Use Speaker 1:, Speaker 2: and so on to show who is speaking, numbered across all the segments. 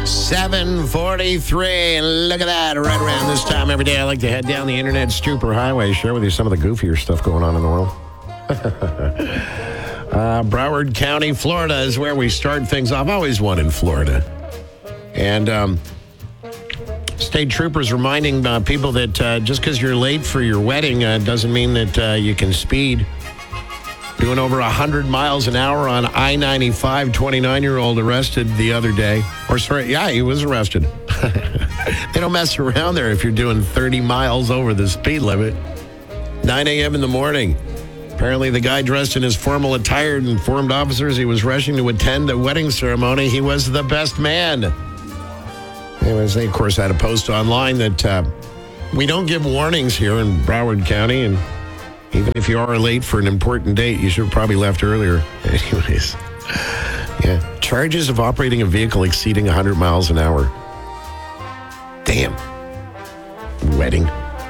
Speaker 1: 7:43, and look at that. Right around this time every day, I like to head down the Internet Strooper Highway, share with you some of the goofier stuff going on in the world. Broward County, Florida is where we start things off. I've always wanted Florida. And state troopers reminding people that just because you're late for your wedding doesn't mean that you can speed. Doing over 100 miles an hour on I-95, 29-year-old arrested the other day. He was arrested. They don't mess around there if you're doing 30 miles over the speed limit. 9 a.m. in the morning. Apparently, the guy dressed in his formal attire informed officers he was rushing to attend a wedding ceremony. He was the best man. Anyways, they, of course, had a post online that we don't give warnings here in Broward County, and even if you are late for an important date, you should have probably left earlier. Anyways, yeah. Charges of operating a vehicle exceeding 100 miles an hour. Damn. Wedding.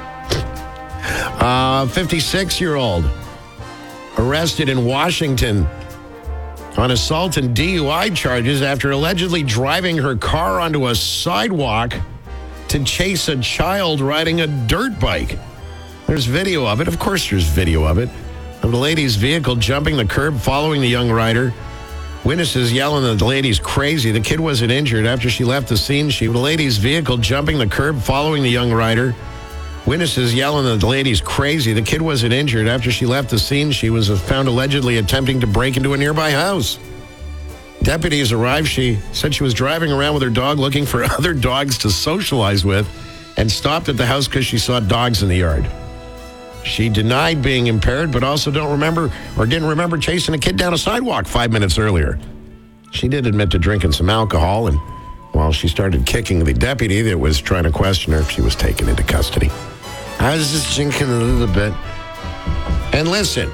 Speaker 1: 56-year-old arrested in Washington on assault and DUI charges after allegedly driving her car onto a sidewalk to chase a child riding a dirt bike. There's video of it. Of course there's video of it. Of the lady's vehicle jumping the curb following the young rider. Witnesses yelling that the lady's crazy. The kid wasn't injured after she left the scene. The lady's vehicle jumping the curb following the young rider. Witnesses yelling that the lady's crazy. The kid wasn't injured after she left the scene. She was found allegedly attempting to break into a nearby house. Deputies arrived. She said she was driving around with her dog looking for other dogs to socialize with and stopped at the house because she saw dogs in the yard. She denied being impaired, but also didn't remember chasing a kid down a sidewalk 5 minutes earlier. She did admit to drinking some alcohol, and while she started kicking the deputy that was trying to question her, she was taken into custody. I was just drinking a little bit. And listen,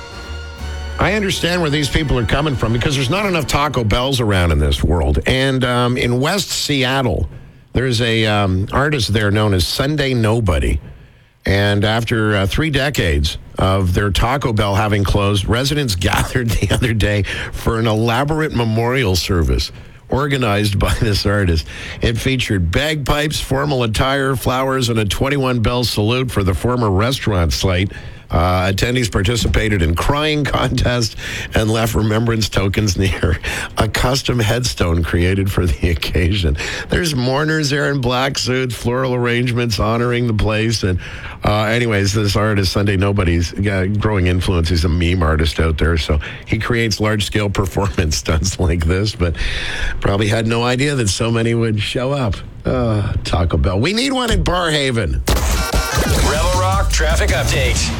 Speaker 1: I understand where these people are coming from because there's not enough Taco Bells around in this world. And in West Seattle, there's a artist there known as Sunday Nobody. And after 3 decades of their Taco Bell having closed, residents gathered the other day for an elaborate memorial service organized by this artist. It featured bagpipes, formal attire, flowers, and a 21-bell salute for the former restaurant site. Attendees participated in crying contest and left remembrance tokens near a custom headstone created for the occasion. There's mourners there in black suits, floral arrangements honoring the place. And anyways, this artist, Sunday Nobody's growing influence. He's a meme artist out there. So he creates large-scale performance stunts like this, but probably had no idea that so many would show up. Taco Bell. We need one in Barrhaven.
Speaker 2: Rebel Rock traffic update.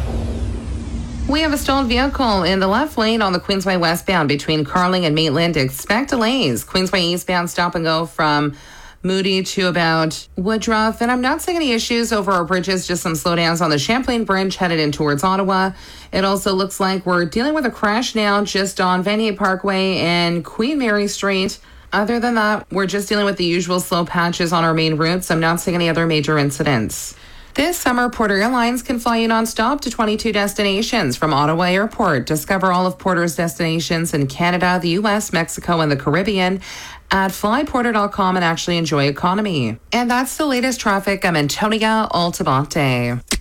Speaker 3: We have a stalled vehicle in the left lane on the Queensway westbound between Carling and Maitland. Expect delays. Queensway eastbound stop and go from Moody to about Woodruff. And I'm not seeing any issues over our bridges, just some slowdowns on the Champlain Bridge headed in towards Ottawa. It also looks like we're dealing with a crash now just on Vanier Parkway and Queen Mary Street. Other than that, we're just dealing with the usual slow patches on our main routes. I'm not seeing any other major incidents. This summer, Porter Airlines can fly you nonstop to 22 destinations from Ottawa Airport. Discover all of Porter's destinations in Canada, the U.S., Mexico, and the Caribbean at flyporter.com and actually enjoy economy. And that's the latest traffic. I'm Antonia Altamonte.